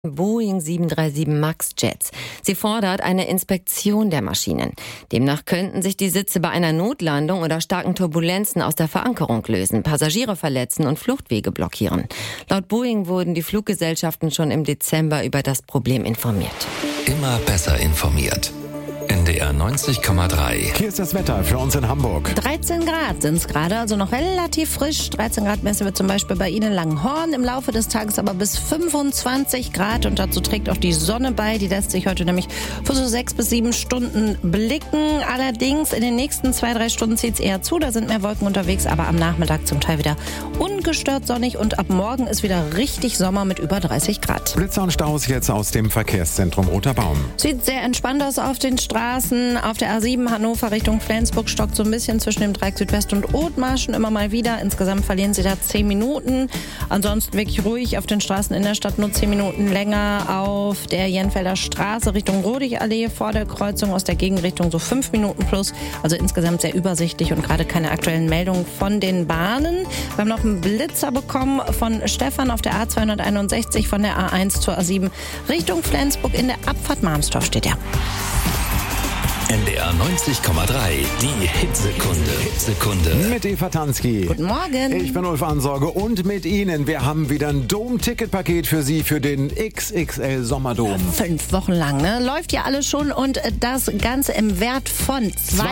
Boeing 737 MAX Jets. Sie fordert eine Inspektion der Maschinen. Demnach könnten sich die Sitze bei einer Notlandung oder starken Turbulenzen aus der Verankerung lösen, Passagiere verletzen und Fluchtwege blockieren. Laut Boeing wurden die Fluggesellschaften schon im Dezember über das Problem informiert. Immer besser informiert. NDR 90,3. Hier ist das Wetter für uns in Hamburg. 13 Grad sind es gerade, also noch relativ frisch. 13 Grad messen wir zum Beispiel bei Ihnen in Langenhorn. Im Laufe des Tages aber bis 25 Grad. Und dazu trägt auch die Sonne bei. Die lässt sich heute nämlich für so 6 bis 7 Stunden blicken. Allerdings in den nächsten 2-3 Stunden zieht es eher zu. Da sind mehr Wolken unterwegs, aber am Nachmittag zum Teil wieder ungestört sonnig. Und ab morgen ist wieder richtig Sommer mit über 30 Grad. Blitzer und Staus jetzt aus dem Verkehrszentrum Roter Baum. Sieht sehr entspannt aus auf den Straßen. Auf der A7 Hannover Richtung Flensburg stockt so ein bisschen zwischen dem Dreieck Südwest und Othmarschen immer mal wieder. Insgesamt verlieren Sie da 10 Minuten. Ansonsten wirklich ruhig auf den Straßen in der Stadt, nur 10 Minuten länger. Auf der Jenfelder Straße Richtung Rodigallee vor der Kreuzung aus der Gegenrichtung so 5 Minuten plus. Also insgesamt sehr übersichtlich und gerade keine aktuellen Meldungen von den Bahnen. Wir haben noch einen Blitzer bekommen von Stefan auf der A261 von der A1 zur A7 Richtung Flensburg. In der Abfahrt Marmstorf steht er. NDR 90,3, die Hitsekunde. Mit Eva Tansky. Guten Morgen. Ich bin Ulf Ansorge und mit Ihnen. Wir haben wieder ein Dom-Ticket-Paket für Sie für den XXL Sommerdom. 5 Wochen lang, ne? Läuft ja alles schon und das Ganze im Wert von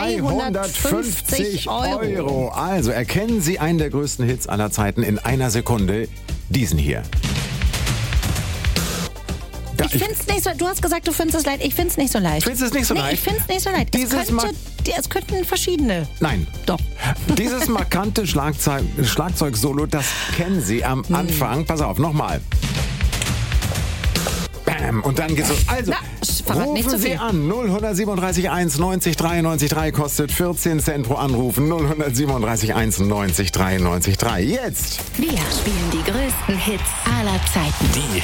250 Euro. Also erkennen Sie einen der größten Hits aller Zeiten in einer Sekunde. Diesen hier. Ich find's nicht so, du hast gesagt, du findest es leicht. Ich find's nicht so leicht. Findest du es nicht so leicht? Ich find's nicht so leicht. Es könnten verschiedene. Nein. Doch. Dieses markante Schlagzeug-Solo, das kennen Sie am Anfang. Pass auf, nochmal. Bam. Und dann geht's los. Also, rufen Sie an. 0137 1 90 93 3 kostet 14 Cent pro Anruf. 0137 1 90 93 3. Jetzt. Wir spielen die größten Hits aller Zeiten. Die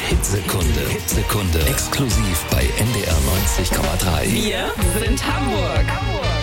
Hitsekunde. Exklusiv bei NDR 90,3. Wir sind Hamburg.